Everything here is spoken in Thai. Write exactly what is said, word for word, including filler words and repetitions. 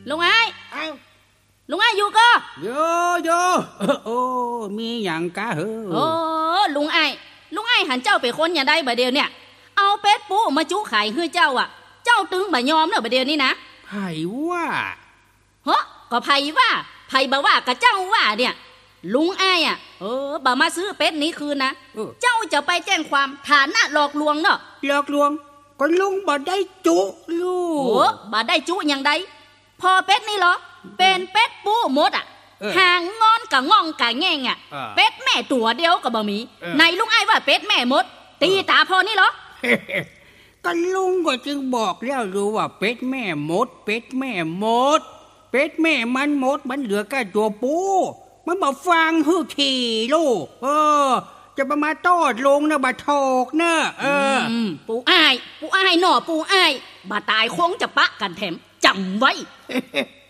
ลุงไอ้เอ้าลุงไอ้อยู่ก็โยโยโอ้มีหยังกะเหอโอ้ลุงไอ้ลุงไอ้หันเจ้าไปคนอย่างใดบ่เดียวเนี่ยเอาเป็ดปูมาจุไข่ให้เจ้าอ่ะเจ้าตึงบ่ยอมเนอะบ่เดียวนี้นะไผว่าเฮ้อก็ไผว่าไผบ่ว่ากับเจ้าว่าเนี่ยลุงไอ้อ่ะเออบ่มาซื้อเป็ดนี้คืนนะเจ้าจะไปแจ้งความฐานะหลอกลวงเนอะหลอกลวงก็ลุงบ่ได้จุลูกโอ้บ่ได้จุอย่างใดพอเป็ดนี่เหรอเป็นเป็ดปูหมดอ่ะหางงอนกะง่องกะแง่งอ่ะเป็ดแม่ตัวเดียวก็บ่มีในลุงไอ้ว่าเป็ดแม่หมดตีตาพอนี่เหรอก็ลุงก็จึงบอกแล้วรู้ว่าเป็ดแม่หมดเป็ดแม่หมดเป็ดแม่มันหมดมันเหลือแค่ตัวปูมันบ่ฟังฮือขี่ลูกเออจะมาตอดลงนะบ่ถอกนะเออปูอ้ายปูอ้ายหน่อปูอ้ายบ่ตายคงจะปะกันแถมจำไว้